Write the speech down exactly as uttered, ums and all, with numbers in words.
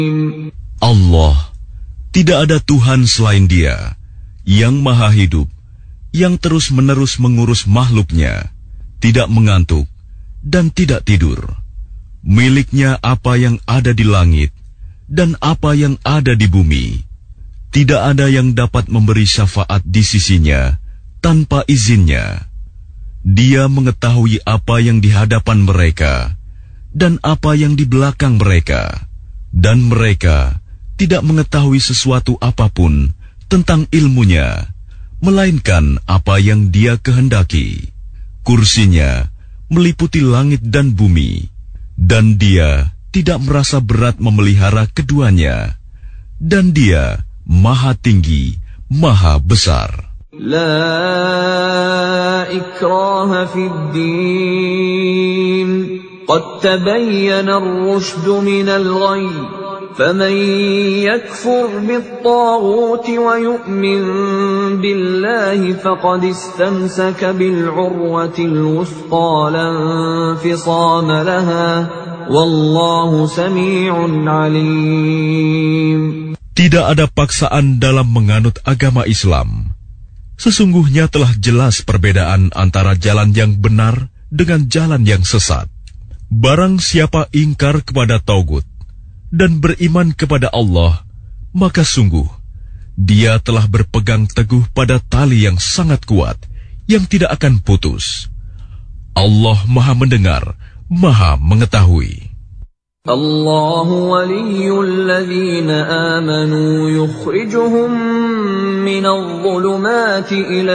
Allah, tidak ada Tuhan selain Dia, yang maha hidup, yang terus-menerus mengurus makhluknya, tidak mengantuk, dan tidak tidur. Miliknya apa yang ada di langit, dan apa yang ada di bumi. Tidak ada yang dapat memberi syafaat di sisinya, tanpa izinnya. Dia mengetahui apa yang di hadapan mereka, dan apa yang di belakang mereka. Dan mereka tidak mengetahui sesuatu apapun tentang ilmunya, melainkan apa yang Dia kehendaki. Kursinya meliputi langit dan bumi, dan Dia tidak merasa berat memelihara keduanya. Dan Dia Maha Tinggi, Maha Besar. La ikraha fid din, qad tabayyana ar-rushdu minal ghayy, faman yakfur bit-taghuti wa yu'min billahi faqad istamsaka bil-'urwatil wuthqa la infisama laha, wallahu sami'un 'alim. Tidak ada paksaan dalam menganut agama Islam. Sesungguhnya telah jelas perbedaan antara jalan yang benar dengan jalan yang sesat. Barang siapa ingkar kepada Taugut dan beriman kepada Allah, maka sungguh dia telah berpegang teguh pada tali yang sangat kuat, yang tidak akan putus. Allah Maha Mendengar, Maha Mengetahui. Allahu waliyyul ladzina amanu yukhrijuhum minadh dhulumati ila